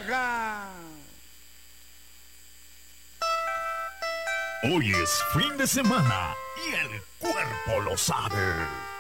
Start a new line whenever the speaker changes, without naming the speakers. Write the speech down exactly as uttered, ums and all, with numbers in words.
vieja.
Hoy es fin de semana y el cuerpo lo sabe.